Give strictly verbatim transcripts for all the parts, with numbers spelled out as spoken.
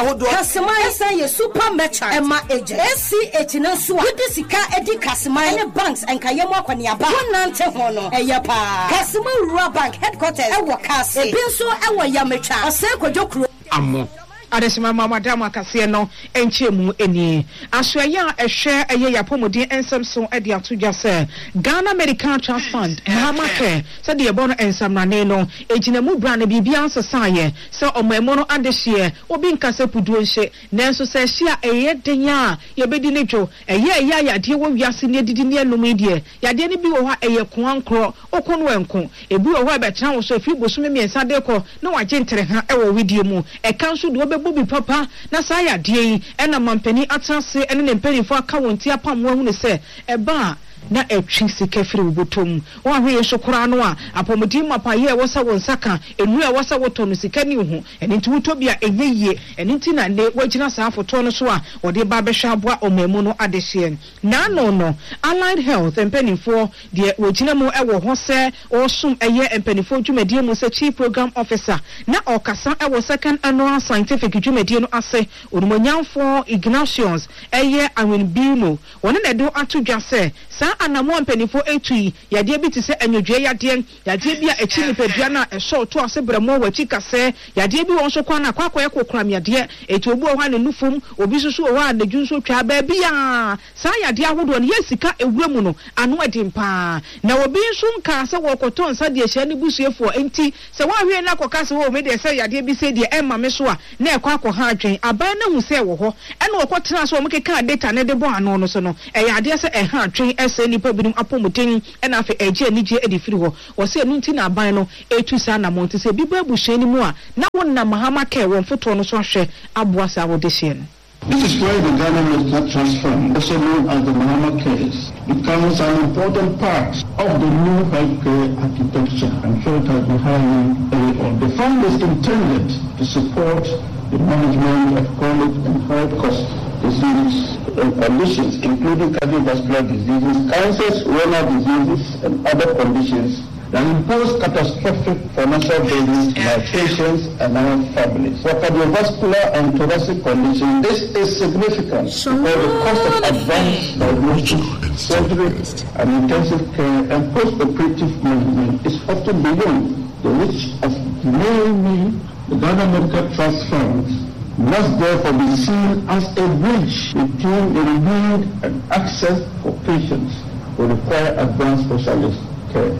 Kasima esa ye super merchant ema agent A C H na so a wudi sika edi Kasima ene banks enkaye mo akwaniaba wonante ho no eye pa Kasima Rural Bank headquarters ewo Kase ebi nso ewo Yametwa ose kwadwokro amo Adesima mama dama kase no enchemu eni asoya ehwe eye yapomodin ensem so e de atodwa se Ghana Medical Trust Fund mama ke se de ebono ensam na ne no ejinamu bra na bibia ansesaye se omemo no adehye obi nkase puduo nhye nanso se hia eye denya ye bedi ne dwo eye eye yade wo wiase ne didi ne anum die yade ne bi wo ha eye koankro okono enko ebi wo ha be tran wo so fi bosume miensa de ko na waje ntere ha e wo video mu e kan so do Bobby Papa, na saya die, ena mampeni atase, ene ne mpenifo aka wonti apam wa hu ne se, eba na etwi sika firi ubutom wa hwe shokora no a apomodi mapa ye wosa wonsaka enu e wosa wotonu sika ni hu eni nti wutobia enyeye eni nti na ne wagina saa foto no so a ode ba behwa aboa omemu no adehye na no no Allied Health empenifo de wagina mu e wo ho se osum eye empenifo dwumadie mu se chief program officer na okasa e wo second annual scientific dwumadie no ase onumonyamfo Ignatius eye Awenbino wona na do atodwa se sa anamo mpanifo etui yade bi te se anwodwe yade yade bi a echi ni pedua na ehso to ase bramo wachi kase yade bi won so kwa na kwakwa ekokram yade etu obu ohwa ne nufum obi susu ohwa anadwu so twa ba bia sa yade ahodo ne yesika ewuremu no ano adimpa na obi nso nka se wokoto nsa de ehia ne busuefo enti se wa hwe na koka se wo me de se yade bi se de emma me so a na ekwa akọ ha adwen aban na hu se wo ho ena wokotena so wo mekeka data ne de bo ano no so no e yade se e ha adwen ese nipa binum apomuten ena afi eje anije edifiri ho wo se enu nti na aban no etu sa na monte se bibu abuhwe ni mu a na wonna mahama ke won foto no so ahwe aboa sa wo de hye no. This is why the Ghana Medical Trust Fund, also known as the Mahama Case, becomes an important part of the new healthcare architecture. I'm sure it has been highly early on. The fund is intended to support the management of chronic and high-cost diseases and conditions, including cardiovascular diseases, cancers, renal diseases, and other conditions that impose catastrophic financial burdens on our patients and our families. For cardiovascular and thoracic conditions, this is significant because the cost of advanced diagnosis, surgery, and intensive care and post-operative management is often beyond the reach of many. The Ghana Medical Trust Funds must therefore be seen as a bridge between the need and access for patients who require advanced specialist care.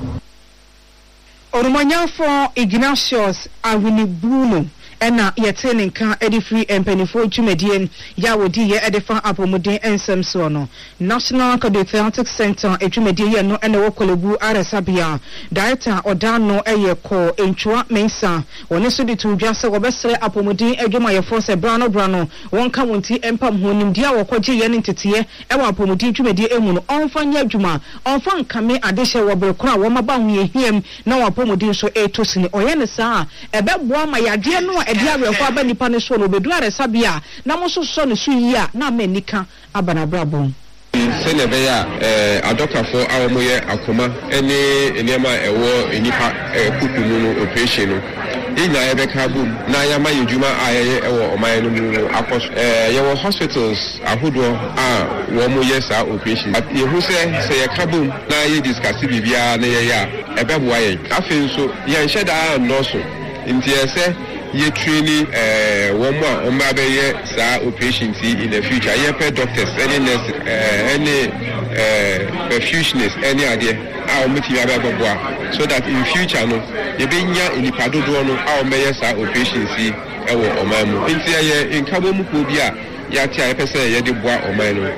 Orumanyafo Ignatius Awinibuno ena yetene nka edifree empenifo dwumadien ya wodi ye edefa apomuden ensem so no National Cardiothoracic Center edwumadie ye no ena wokolebu aresabia director odano eye ko entwa mensa woni so de tudwa se wobesere apomuden edwuma ye force brano brano wonka wonti empam honim dia wokogye ye ntete ewa apomuden dwumadie emu no onfanya adwuma onfa nkame adehye wobrekora wo maba hu ye hiem na wapomuden so etosini oye ne saa ebeboa ma yade no edia rekwa aba nipa ne so no bedu aresabia na mo so so ne so yi a na manika abana brabon sene be ya eh adokafo awomoye akoma ene enema ewo enipa kuku mu no operation no ina ebe ka bu na ya ma yeduma ayeye ewo oman no mu akos eh ye wo hospitals ahodo a wo mo ye sa operation ye hu se se ye ka bu na ye discuss bibia na ye ya ebe bo aye afen so ye nheda no so nti ese ye training eh one more on my sa operation in the future ye per doctors any nurse eh any eh perfusionist any idea how much you have so that in future no ye be nya inipado do no how me sa operation si e wo oman mu nti ye nkabo mu ko bia ya tia ye pese ye de boa oman no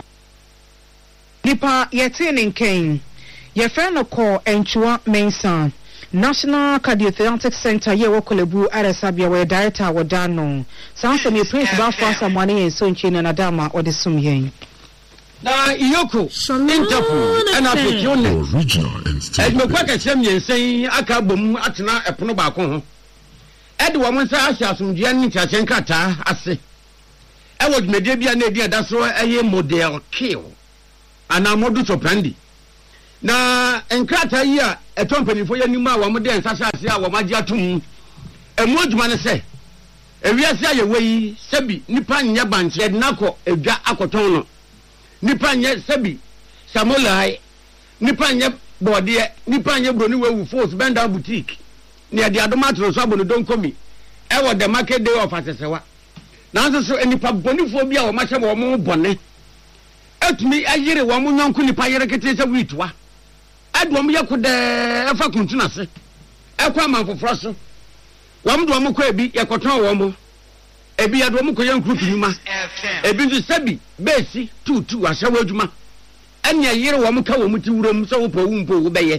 nipa ye tin nken ye fe no ko entwa mensa National Cardiothoracic Center ye wokolebu aresabia we director wodano sanso me prince ba fa samwane yen so nchi na dama odesum yen na iyoko interpol ana petione original instant e me kwa ka chem yensen aka bom atena epono ba ko ho e de wo monsa ahia asomdua ni tiachen kata ase e wo dwumade bia na edi adaso eye model kill ana modu choprandi na enkrata yi a etompanifo ya nimu a wo mode ensasa ase a wo magye atum emu adwuma ne se ewiase ayewe yi sebi nipa nya banche nako edwa akoton no nipa nya sebi samolai nipa nya bode nipa nya broni wewu force benda boutique ne ade adomatro so abono don komi e wo the market day of asesewa nanso so nipa bonifo bia wo ma hye wo mo bone atumi ayire wo mo nyonko nipa yere kete se witwa adom yakode efa kuntuna se ekwa manfoforo so wam do mo kwa ebi yakoton wo mo ebi ya do mo ko yan krutu nyuma ebi nso sabi besi tutu ahyewa adwuma anya yire wo mo ka wo mo ti wuram so wo po wo mpo wo beye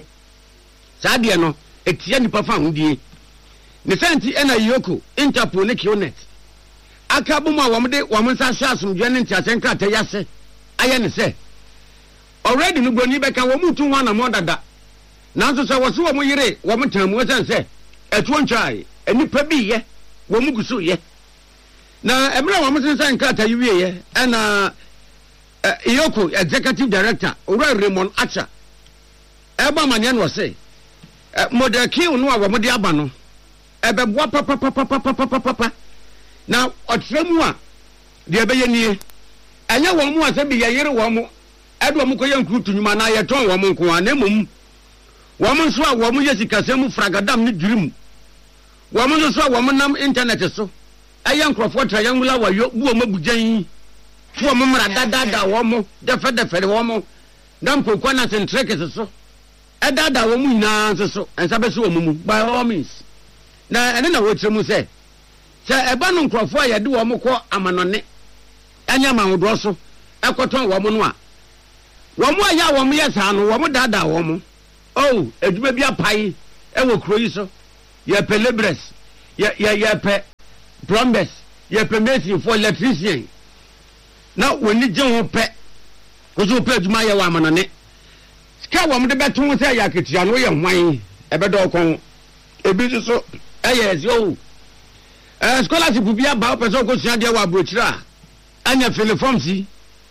saade no etia nipa fa hodie ne senti ena yoko interpol ne kionet aka bo ma wo mo de wo mo nsa hye asomdwe ne ntiasen krata yase aye ne se already no broni beka wo mutu ho na mo dada nanso se wo so wo mo yire wo mo tamu sense etuo ntwai enipa bi ye wo mu guso ye na emra wo mo sense nkrata yi wie ye ana Iyoko executive director Ora Raymond Acha eba manye no se model kill no a wo mo de aba no ebe boa papa papa papa papa na otremu a de ebe ye nie anya wo mo ase bi ye yire wo mo edo mo ko ye nkrutu nyuma na ye ton wo mo nko ana mum wo mo nso a wo mo ye sikasem fragadam ne dwirim wo mo nso a wo mo nam internet so aye nkrofo tra yan wula wayo bu o mabujan fo mo mra dadada wo mo defe defe wo mo dam kokwa na centrekes so edada wo mo nyina so ensa be so wo mu by all means na ene na wo tremu se se eba no nkrofo a ye de wo mo ko amanone anya ma wodo so ekoton wo mo no a wo mo aya wo mo yesa no wo mo dada wo mo oh eduma bi apai e wo kro yi so ye pelebres ye ye ye pe plumbers ye pe mason for electrician na woni je ho pe ko so pe eduma ye wa amanone ska wo mo de beton se ya ketia no ye hwan e be do kon ebi so eh yes yo eh scholarship bi aba person ko sia de wa brochira anya telephone si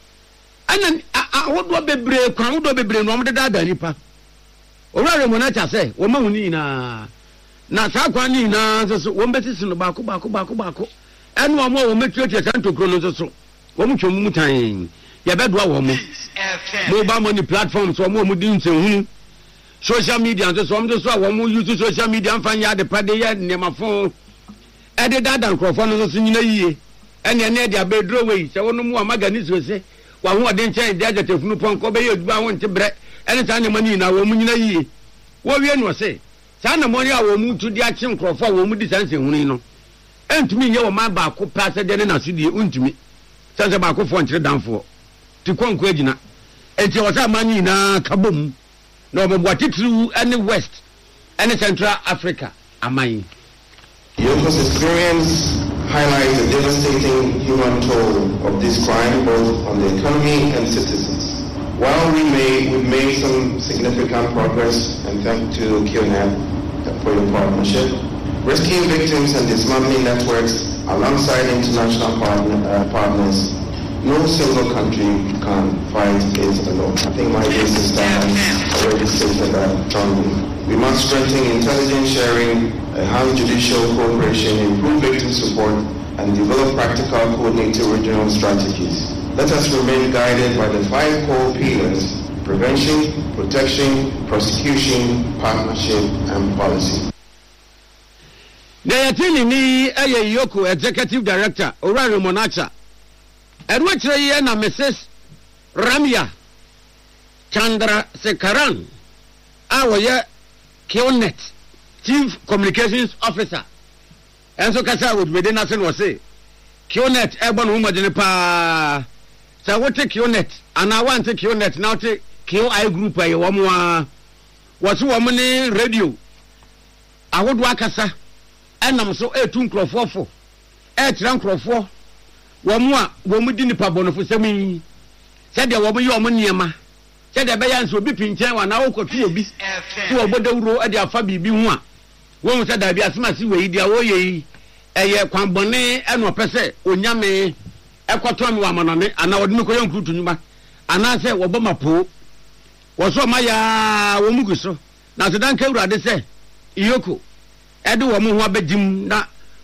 ana wodo bebre kwan wodo bebre no mo de dada nipa owura mo na cha se wo ma huni na na sa kwan ni na so wo mbetisi no baako baako baako baako enu omo wo metuatua santokro no so wo mu twom mu tan ya bedoa wo mo mobile money platforms wo mo mu din senhunu social media so so mo so wo mo use social media mfanya de pade ya nemafo e de dada nkrofo no so nyina yie ene ene de abedro we se wono mu amagani so se wa ho de nchen de agatefunu ponko be ye duba ho ntebre ene ta ne mani na wo mu nyina yie wo wie no se sa na moni a wo mu tu de achi nkrofo wo mu di sanse hunu no entumi ye wo ma ba ko pase de ne na sudie untumi sanse ba ko fo ntre danfo ti konko agina enti wo sa mani na kabom no mo bwa titru ene west ene central africa amai Yoko's experience highlights the devastating human toll of this crime, both on the economy and citizens. While we may, we've made some significant progress, and thank to QNet for your partnership, rescuing victims and dismantling networks alongside international partner, uh, partners, no single country can fight it alone. I think my dear sister has already stated that strongly. We must strengthen intelligence sharing, enhance judicial cooperation, improve victim support, and develop practical coordinated regional strategies. Let us remain guided by the five core pillars: prevention, protection, prosecution, partnership, and policy. Nayatini ni eye Iyoko Executive Director Ora Raymond Acha. Edwachre ye na Missus Ramya Chandra Sekaran awoye Kionet Chief Communications Officer. Enso kasa would be the national say Kionet ebon humajene pa sa wote Kionet and I want to Kionet now take Kio I group aye wamwa wasu wamne radio awodo akasa enam so etu nkrofofo e tira nkrofo wamwa wamu di nipa bonofo sami se de wamu yo niema se de be yanso obi pinchen wa na wokotu obi ti obodawuro e de afa bibi hu a won se da bi asemasi we dia wo ye eye kwanbone eno pese onyame ekoto mi wa manone ana wode me ko yankrutu nyuma ana se wo bomapo wo so maya wo muguso na so dan ka urade se Iyoko ede wo mu ho abedim na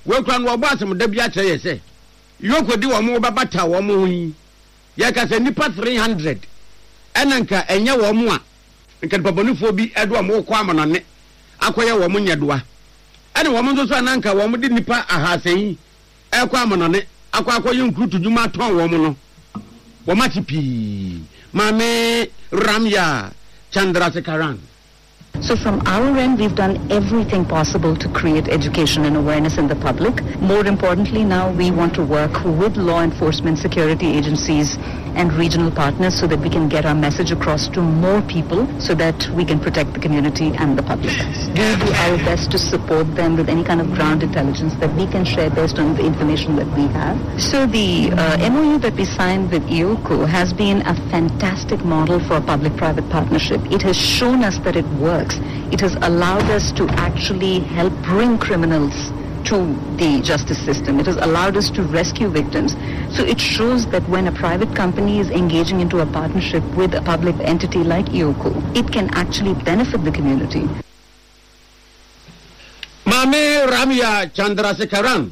we kura no oba asem da bia kire ye se yoko di wo mo babata wo mo yi ye ka se nipa three hundred enanka enye wo mo a nka babonifo bi edo mo ko amanane akoye wo mo nyedoa ene wo mo nso so ananka wo mo di nipa ahasen e ko amanane akwa akoye nkrutu djuma ton wo mo no wo mati pi mame Ramya Chandrasekaran. So from our end, we've done everything possible to create education and awareness in the public. More importantly, now we want to work with law enforcement, security agencies and regional partners so that we can get our message across to more people so that we can protect the community and the public. We do our best to support them with any kind of ground intelligence that we can share based on the information that we have. So the uh, M O U that we signed with I O C O has been a fantastic model for a public-private partnership. It has shown us that it works. It has allowed us to actually help bring criminals to the justice system. It has allowed us to rescue victims. So it shows that when a private company is engaging into a partnership with a public entity like I O C O, it can actually benefit the community. Mame Ramya Chandrasekaran,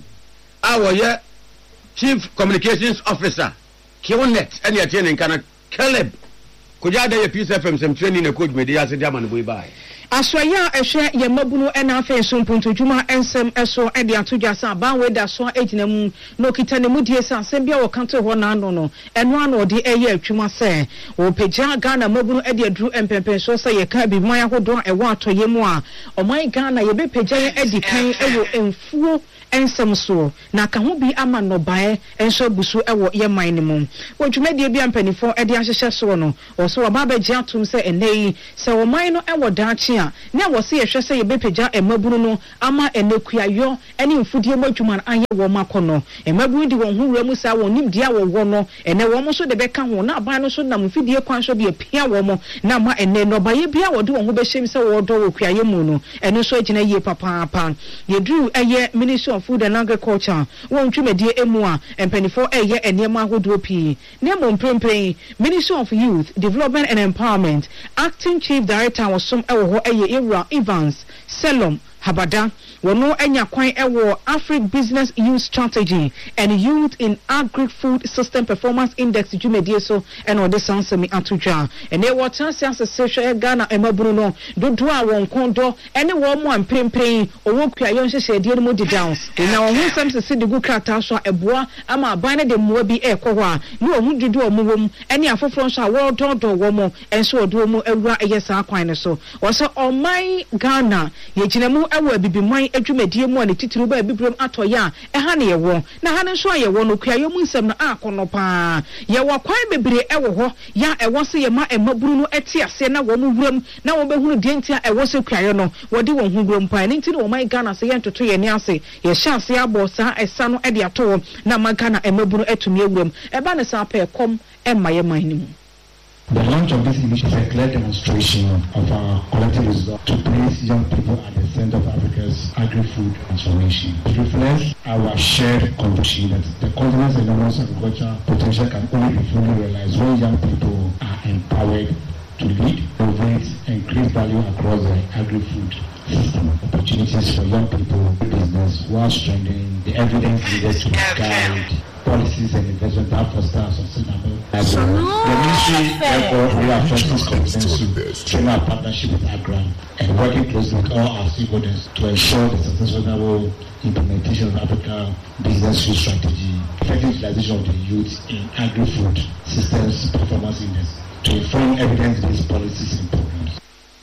our Chief Communications Officer, Kionet, and Yatian and Kana Caleb. Kujada ya Peace F M some training a coach media se diamond boy bye. Aswaya ehwe ye mabunu ena afa so mpunto djuma ensem eso e dia to dwasa ban we da so agina mu no kita ne mudie sa asem bia wo kanto ho na ano no eno ano de eye atwuma se wo pagya Ghana mabunu e dia dru empempen so se ye ka bi man ahodo e wa atoye mu a oman Ghana ye be pagya ye edi kan e wo emfuo ensem so na ka ho bi ama no bae enso busu e wo ye man ne mu wo dwumadie bi ampanifo e dia hyehye so no wo so ba ba gya atum se enei se wo man no e wo daachi na wo se yehwe se ye be pagya emabunu no ama enekuayo ene mfudie madwuma anye wo makono emabunu di won hu wura mu sa won nim dia wo wo no ene wo mo so de be ka ho na aban no so na mfudie kwan so de pia wo mo na ma ene no ba ye bia wo de won ho be hyem se wo do wo kuaye mu no ene so agina ye papa papa ye dru eye Ministry of Food and Agriculture won twumedie emu a empanifo eye enema ahodo pi na mo mprempren Ministry of Youth Development and Empowerment Acting Chief Director was some ewo Eye Evans Selom Habada wono enya kwan ewo African Business Youth Strategy and Youth in Agri-Food System Performance Index dwumedie so ena ode sansemi atodwa ene wo chance association Ghana emabunu no dodo a won kondo ene wo mo amprempren owo kuayo nhyehyede no modi down na wo hu sam se de gu krata so eboa ama aban ne de moa bi ekwo a ne wo hu dodo o mo wom ene afoforo so a wo dodo wo mo enso odo mo awura eye sa kwan ne so wo so oman Ghana ye ginemu ewo abibiman adwumadie mu a ne titiri ba abibrom atoya e ha ne ye wo na ha ne so ye wo no kuayo mu nsem no akono pa ye wo kwan bebere ewo ho ya ewo se ye ma emaburu no eti ase na wo mu wuram na wo behunu de ntia ewo se kuayo no wo de wo hu wuram pa ne ntiri wo man Ghana se ye ntoto ye ne ase ye hya ase abo sa esa no e de ato na ma Ghana emaburu etumi ewuram e ba ne sa pa ekom e ma ye man ni mu. The launch of this initiative is a clear demonstration of our collective resolve to place young people at the center of Africa's agri-food transformation. It reflects our shared conviction that the continent's enormous agricultural potential can only be fully realized when young people are empowered to lead, innovate, and create value across the agri-food system. Opportunities for young people in business while strengthening the evidence needed to guide policies and investment that foster sustainable agri. The ministry therefore reaffirms commitment to train our partnership with AGRA and working closely with all our stakeholders to ensure the successful implementation of Africa Business Food Strategy, effective utilization of the youth in agri-food systems performance index to inform evidence-based policies and programs.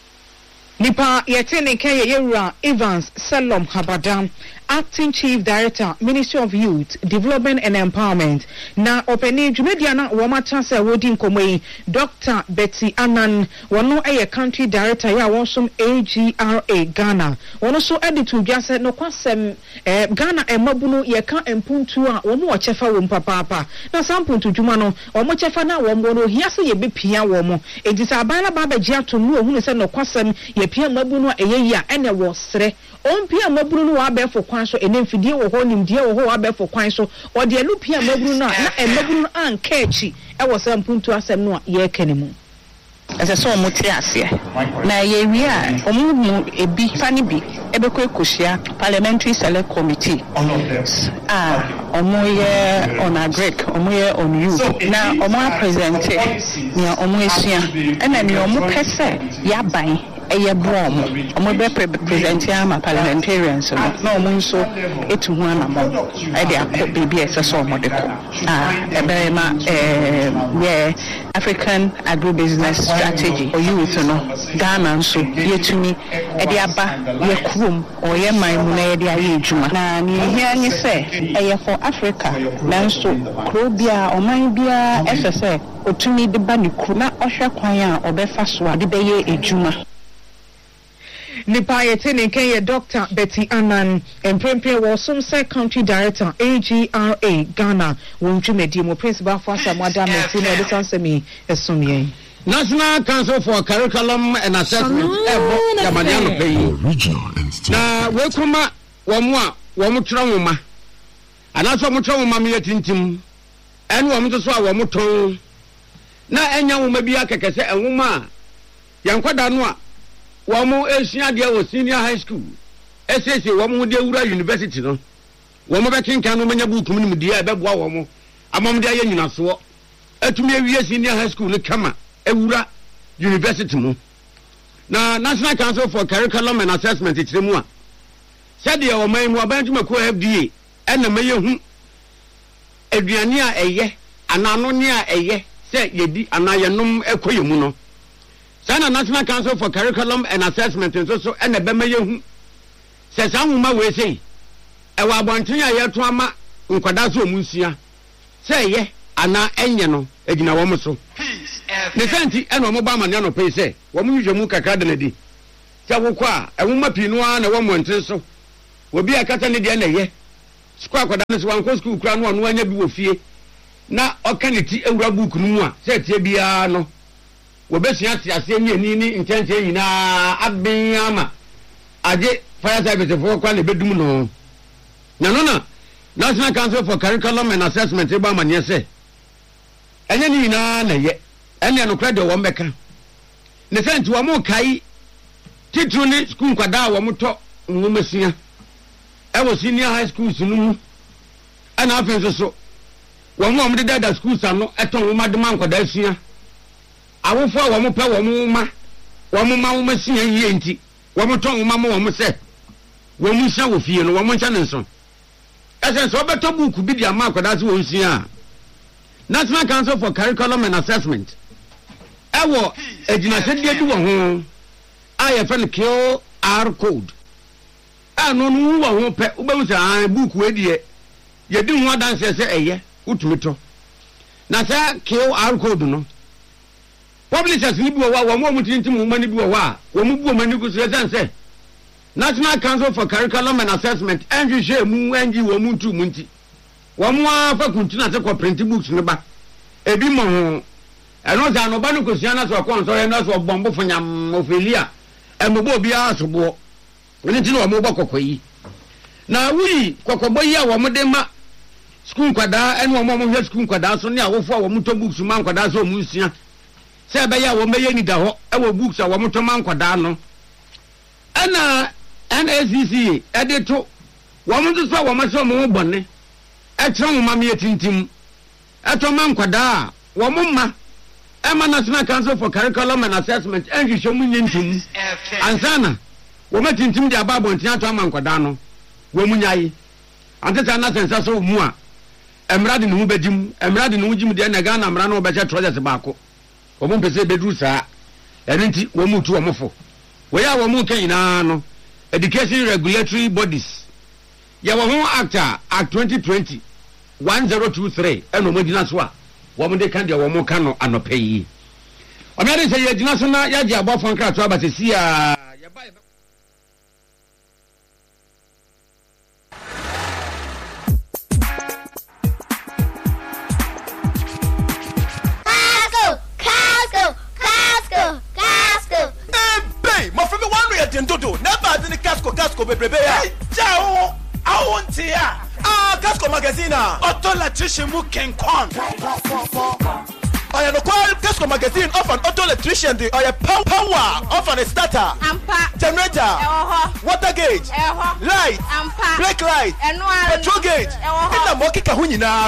Nipa yetene keye yewura Evans Selom Habada, Acting Chief Director, Ministry of Youth, Development and Empowerment. Na openi dwumedia na wo matase wodi nkomoi Doctor Betty Anan, wono eye Country Director ya wonsom A G R A Ghana. Wono so editu dwase no kwasem eh, Ghana emabunu ye ka empuntu a wo mo chefa wo mpapapa. Na sampuntu dwuma no wo mo chefa na wo mo no hiase ye bepia wo mo. Edisa abana baba gia to no ohunu se no kwasem ye pia mabunu a eye ya ene wo sre. On pia mabunu no wa be for kwan so ene mfidie wo ho nimdie wo ho wa be for kwan so o de elu pia mabunu na na emabunu an kechi e wo sampuntu asem no ye kanemu. ɛsɛ sɛ ɔmo te aseɛ na yɛwie a ɔmo mu ebi fani bi ɛbɛkɔ ekohyia parliamentary select committee a ɔmo yɛ on agric ɔmo yɛ on youth na ɔmo apresente nea ɔmo esua ɛna nea ɔmo pɛ sɛ yɛaban ɛyɛ boɔ ɔmo ɔmo bɛ presente ama parliamentarians no na ɔmo nso etu ho anamɔ ɛde akɔ beebi a ɛsɛ sɛ ɔmo de kɔ a ɛbɛyɛ ma ɛɛ yɛ African agribusiness strategy or youth no Ghana nso yɛtumi ɛde aba yɛ kurom ɔyɛ man mu na yɛde ayɛ adwuma na nea ehia nye sɛ ɛyɛ for Africa nanso kuro bia ɔman bia ɛsɛ sɛ otumi de ba ne kuro na ɔhwɛ kwan a ɔbɛfa so a de bɛyɛ adwuma. Nipa yete ne ken ye Doctor Betty Anan Emprempre Wasum Sir Country Director A G R A Ghana won twemedi mo principal for Samada Meti na de sansemi esumye National Council for Curriculum and Assessment ebo yamadiano pay na we kuma wo mo a wo mo twa wo ma anaso mo twa wo ma me yatintim ene wo mo so a wo mo ton na enya wo ma bi akekese enwoma yankwada no a Wamu Asia dia was senior high school. S S A Wamu de Ura University no. Wamu baking cano manya book minimum dia bebwa wamu. Amam dia yina so. Etumi awie senior high school ne kama Ura University mu. Na National Council for Curriculum and Assessment itremu a. Said dia o man mu abanjuma ko F D A ena meye hu aduane a eye anano ne a eye se yedi anayenom ekoyemu no. Sana National Council for Curriculum and Assessment and so so and a bemayehu says Amuma we say a wabontia yetu ama nkwadaso munsia say ye ana enye no egina wo so ne senti eno mo ba mane no pe say wo mu hwemu kakra de nadi sɛ wokɔ a ɛwoma pinu a na wo monten so obi akata ne de na ye skwa akwada ne so wanko school kura no ɔno anya bi wo fie na ɔka ne ti ewura book no mu a sɛ tie bia no Wobesia siase ni ni ni intense nyina abiyama age fire service for kwa le bedum no na no na National Council for Curriculum and Assessment e ba manye se enye ni nyina na ye ene no credit wo mbeka ne senti wo mo kai titru ni school kwada wo mo to nwomesua e wo senior high school sunu mu ana afen so so wo mo mo de dada schools ano eton wo madema nkwada asua awofo a wo mo pɛ wo mo ma wo mo ma wo ma sia yie nti wo mo ton wo ma mo wo mo sɛ wo mo sia wo fie no wo mo ncha ne nso ɛsɛ so beto book bi di ama akwada se wo sia National Council for Curriculum and Assessment ɛwɔ agina sɛ die di wo ho a yɛ fɛ no Q R code ano no wo ho pɛ wo bɛ sɛ an book we die ye di ho adanse sɛ ɛyɛ utumi to na sɛ Q R code no publishers ni biwa wa mo mutinti mu mani biwa wa wo mu biwa mani ku so sense National Council for Curriculum and Assessment enhwehwe mu engi wo mu ntu mu nti wo mu afa kuntina se ko print books ne ba ebi mo ho eno za no ba no kosia na so kon so ye na so bombo fonyam ofelia embo bi asobo oni ti no wo mo bokoko yi na wi kokobo yi a wo mo de ma school kwada eno wo mo mo hwe school kwada so ne awofo a wo mu to books ma kwada so mu nsia se be ya wo meye ni da ho e wo books a wo mo to man kwada no ana N S C C e de to wo mo so wo mo so mo bone e kire mo ma me tintim e to man kwada wo mo ma e ma National Council for Curriculum and Assessment e hwehwe mu nyintim ansana wo ma tintim de aba bontin ato man kwada no wo mu nyayi anteta na sensa so mu a emrade ne hu bedim emrade ne hu jim de na Ghana mra no be che trousers baako omo pese bedru saa ene nti wo mu tu wo mofo wo ya wo mu kan ina no Education Regulatory Bodies ya wo ho act act twenty twenty one zero two three eno mo dina so a wo mo de kan de wo mo kan no anope yi o me ade se ye dina so na ya ji abofo nkra to abatesi a ya ba Dodo never did the casco casco be prepare hey jao I want ya ah casco magazine otola chishimu kenkon Oya no call Casco magazine of an auto electrician the oya power power of an starter. Ampa. Generator. Eho. Water gauge. Eho. Light. Ampa. Brake light. Enwa. Petrol gauge. Eho. Ina mo kika hu nyina.